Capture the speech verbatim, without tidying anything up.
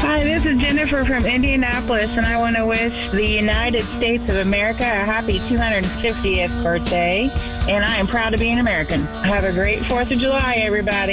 Hi, this is Jennifer from Indianapolis, and I want to wish the United States of America a happy two hundred fiftieth birthday, and I am proud to be an American. Have a great fourth of July, everybody.